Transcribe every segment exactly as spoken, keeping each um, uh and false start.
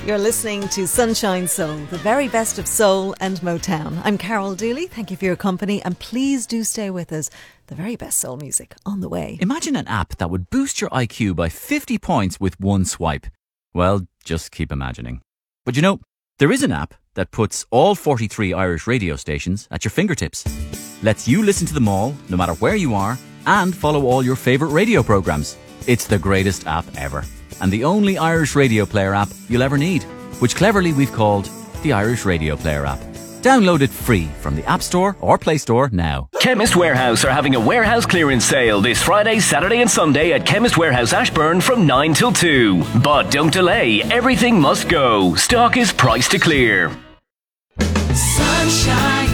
You're listening to Sunshine Soul, the very best of soul and Motown. I'm Carol Dooley. Thank you for your company, and please do stay with us. The very best soul music on the way. Imagine an app that would boost your I Q by fifty points with one swipe. Well, just keep imagining. But you know, there is an app that puts all forty-three Irish radio stations at your fingertips. Lets you listen to them all, no matter where you are, and follow all your favourite radio programmes. It's the greatest app ever. And the only Irish radio player app you'll ever need, which cleverly we've called the Irish Radio Player app. Download it free from the App Store or Play Store now. Chemist Warehouse are having a warehouse clearance sale this Friday, Saturday and Sunday at Chemist Warehouse Ashburn from nine till two. But don't delay, everything must go. Stock is priced to clear. Sunshine.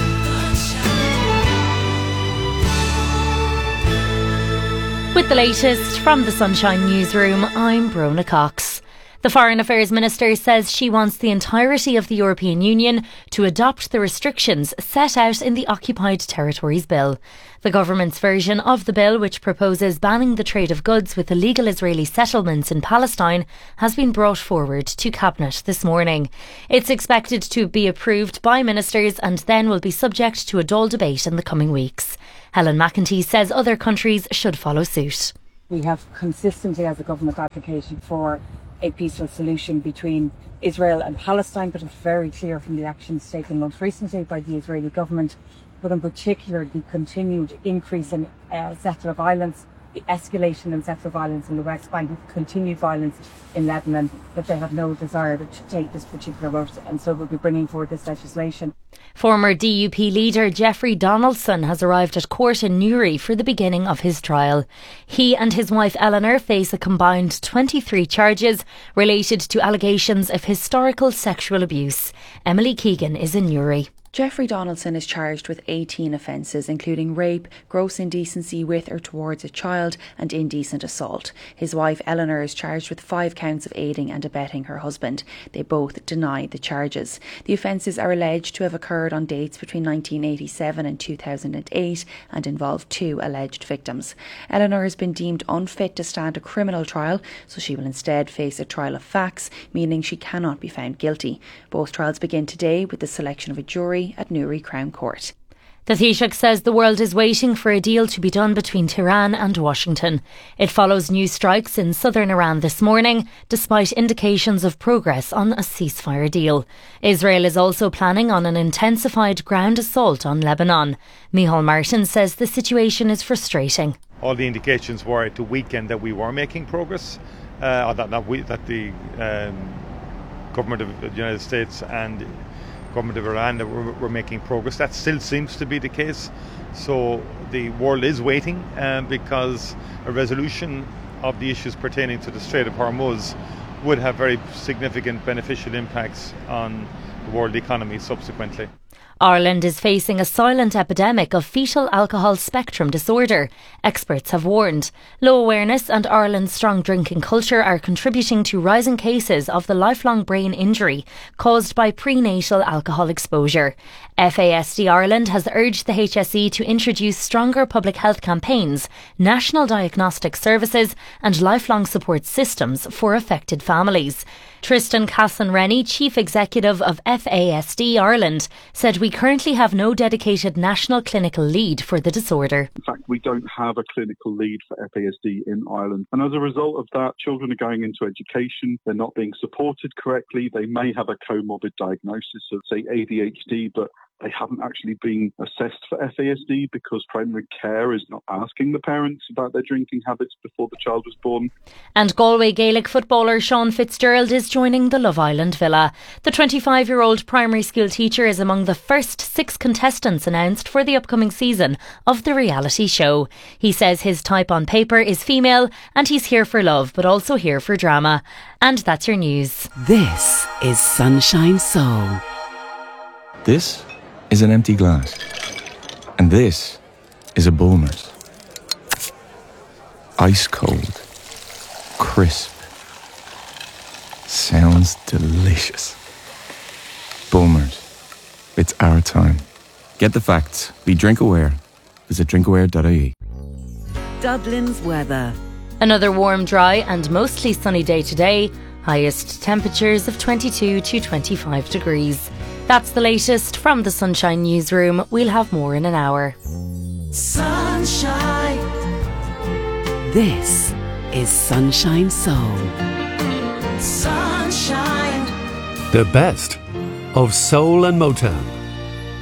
With the latest from the Sunshine Newsroom, I'm Brona Cox. The Foreign Affairs Minister says she wants the entirety of the European Union to adopt the restrictions set out in the Occupied Territories Bill. The government's version of the bill, which proposes banning the trade of goods with illegal Israeli settlements in Palestine, has been brought forward to Cabinet this morning. It's expected to be approved by ministers and then will be subject to a dull debate in the coming weeks. Helen McEntee says other countries should follow suit. We have consistently, as a government, advocated for a peaceful solution between Israel and Palestine, but it's very clear from the actions taken most recently by the Israeli government, but in particular the continued increase in uh, settler violence, the escalation in settler violence in the West Bank, the continued violence in Lebanon, that they have no desire to take this particular route, and so we'll be bringing forward this legislation. Former D U P leader Jeffrey Donaldson has arrived at court in Newry for the beginning of his trial. He and his wife Eleanor face a combined twenty-three charges related to allegations of historical sexual abuse. Emily Keegan is in Newry. Jeffrey Donaldson is charged with eighteen offences, including rape, gross indecency with or towards a child and indecent assault. His wife Eleanor is charged with five counts of aiding and abetting her husband. They both deny the charges. The offences are alleged to have occurred on dates between nineteen eighty-seven and two thousand eight and involve two alleged victims. Eleanor has been deemed unfit to stand a criminal trial, so she will instead face a trial of facts, meaning she cannot be found guilty. Both trials begin today with the selection of a jury at Newry Crown Court. The Taoiseach says the world is waiting for a deal to be done between Tehran and Washington. It follows new strikes in southern Iran this morning, despite indications of progress on a ceasefire deal. Israel is also planning on an intensified ground assault on Lebanon. Micheál Martin says the situation is frustrating. All the indications were at the weekend that we were making progress, uh, or that, that, we, that the um, government of the United States and government of Iran that we're, we're making progress. That still seems to be the case. So the world is waiting um, because a resolution of the issues pertaining to the Strait of Hormuz would have very significant beneficial impacts on the world economy subsequently. Ireland is facing a silent epidemic of fetal alcohol spectrum disorder. Experts have warned. Low awareness and Ireland's strong drinking culture are contributing to rising cases of the lifelong brain injury caused by prenatal alcohol exposure. F A S D Ireland has urged the H S E to introduce stronger public health campaigns, national diagnostic services and lifelong support systems for affected families. Tristan Casson-Rennie, Chief Executive of F A S D Ireland, said we currently have no dedicated national clinical lead for the disorder. In fact, we don't have a clinical lead for F A S D in Ireland. And as a result of that, children are going into education, they're not being supported correctly, they may have a comorbid diagnosis of, say, A D H D, but they haven't actually been assessed for F A S D because primary care is not asking the parents about their drinking habits before the child was born. And Galway Gaelic footballer Sean Fitzgerald is joining the Love Island villa. The twenty-five-year-old primary school teacher is among the first six contestants announced for the upcoming season of the reality show. He says his type on paper is female and he's here for love but also here for drama. And that's your news. This is Sunshine Soul. This is an empty glass. And this is a Bulmers. Ice cold. Crisp. Sounds delicious. Bulmers. It's our time. Get the facts. Be drink aware. Visit drinkaware dot I E. Dublin's weather. Another warm, dry and mostly sunny day today. Highest temperatures of twenty-two to twenty-five degrees. That's the latest from the Sunshine Newsroom. We'll have more in an hour. Sunshine. This is Sunshine Soul. Sunshine. The best of soul and Motown.